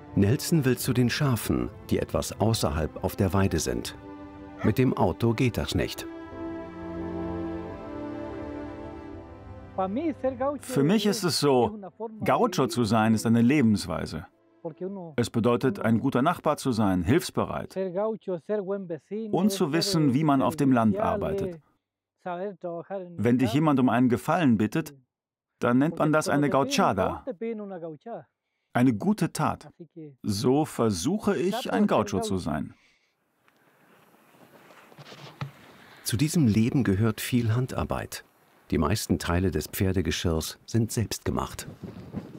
Nelson will zu den Schafen, die etwas außerhalb auf der Weide sind. Mit dem Auto geht das nicht. Für mich ist es so, Gaucho zu sein ist eine Lebensweise. Es bedeutet, ein guter Nachbar zu sein, hilfsbereit und zu wissen, wie man auf dem Land arbeitet. Wenn dich jemand um einen Gefallen bittet, dann nennt man das eine Gauchada, eine gute Tat. So versuche ich, ein Gaucho zu sein. Zu diesem Leben gehört viel Handarbeit. Die meisten Teile des Pferdegeschirrs sind selbst gemacht.